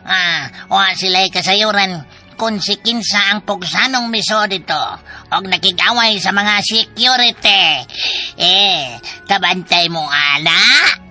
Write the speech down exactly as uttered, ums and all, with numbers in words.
Ah, wa sila'y kasayuran kung si kinsa ang pugsanong miso dito og nakigaway sa mga security. Eh, kabantay mo, ana?